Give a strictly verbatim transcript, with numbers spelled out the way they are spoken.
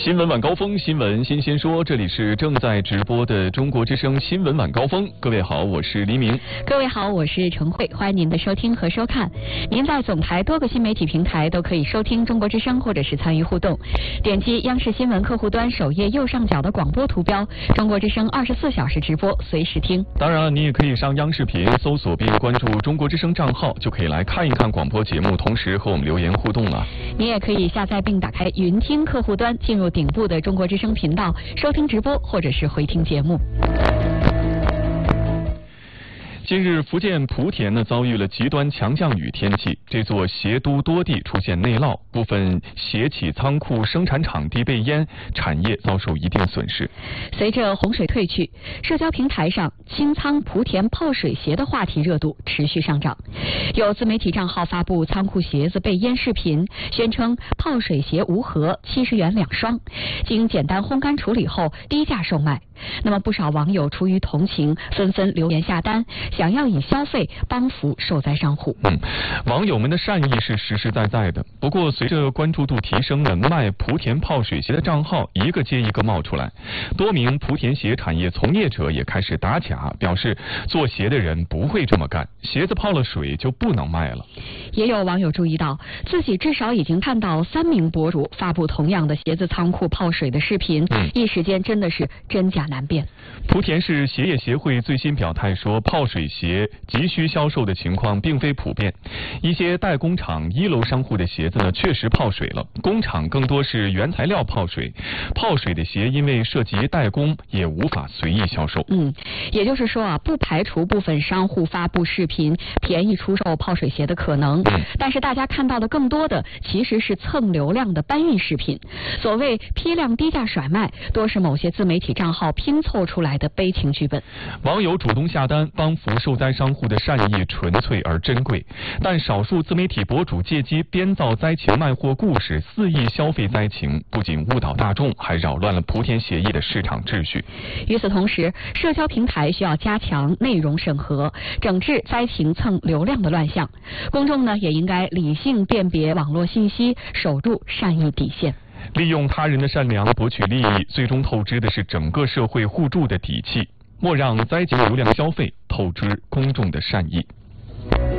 新闻晚高峰，新闻新鲜说，这里是正在直播的中国之声新闻晚高峰。各位好，我是黎明。 各位好，我是陈慧，欢迎您的收听和收看。您在总台多个新媒体平台都可以收听中国之声，或者是参与互动。点击央视新闻客户端首页右上角的广播图标，中国之声二十四小时直播，随时听。 当然，你也可以上央视频搜索并关注中国之声账号，就可以来看一看广播节目，同时和我们留言互动了。 你也可以下载并打开云听客户端，进入顶部的中国之声频道，收听直播或者是回听节目。 近日，福建莆田呢遭遇了极端强降雨天气，这座鞋都多地出现内涝，部分鞋企仓库、生产场地被淹，产业遭受一定损失。 随着洪水退去，社交平台上清仓莆田泡水鞋的话题热度持续上涨。有自媒体账号发布仓库鞋子被淹视频，宣称泡水鞋无盒，七十元两双，经简单烘干处理后低价售卖。那么不少网友出于同情，纷纷留言下单，想要以消费帮扶受灾商户。 嗯，网友们的善意是实实在在的。不过，随着关注度提升呢，卖莆田泡水鞋的账号一个接一个冒出来，多名莆田鞋产业从业者也开始打假，表示做鞋的人不会这么干，鞋子泡了水就不能卖了。 也有网友注意到，自己至少已经看到三名博主发布同样的鞋子仓库泡水的视频，嗯、一时间真的是真假难辨。 莆田市鞋业协会最新表态说，泡水鞋急需销售的情况并非普遍，一些代工厂、一楼商户的鞋子呢确实泡水了，工厂更多是原材料泡水，泡水的鞋因为涉及代工，也无法随意销售。 嗯，也就是说啊，不排除部分商户发布视频便宜出售泡水鞋的可能，嗯、但是大家看到的更多的其实是蹭流量的搬运视频，所谓批量低价甩卖，多是某些自媒体账号拼凑出来的悲情剧本。 网友主动下单帮扶受灾商户的善意纯粹而珍贵，但少数自媒体博主借机编造灾情卖货故事，肆意消费灾情，不仅误导大众，还扰乱了莆田鞋业的市场秩序。 与此同时，社交平台需要加强内容审核，整治灾情蹭流量的乱象。公众呢也应该理性辨别网络信息，守住善意底线。 利用他人的善良博取利益，最终透支的是整个社会互助的底气。莫让灾情流量消费透支公众的善意。